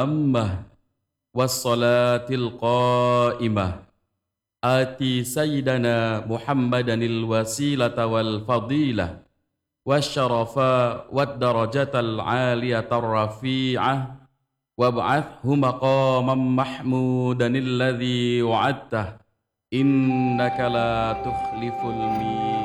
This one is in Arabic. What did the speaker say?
التامة والصلاة القائمة آتي سيدنا محمدا الوسيلة والفضيلة والشرف والدرجة العالية الرفيعة وابعثه مقاما محمودا الذي وعدته إنك لا تخلف الميعاد.